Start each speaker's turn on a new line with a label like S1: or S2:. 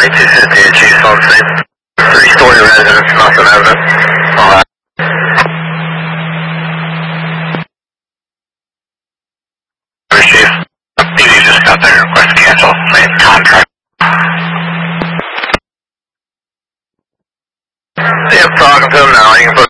S1: 250 Chief phone same. Three-story residence, nothing evident. Chief, you just got their request to cancel main contract. Yep, talking to him now. You can put